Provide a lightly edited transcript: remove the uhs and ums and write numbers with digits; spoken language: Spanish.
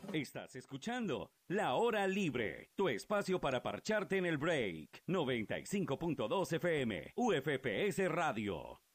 Estás escuchando La Hora Libre, tu espacio para parcharte en el break. 95.2 FM, UFPS Radio.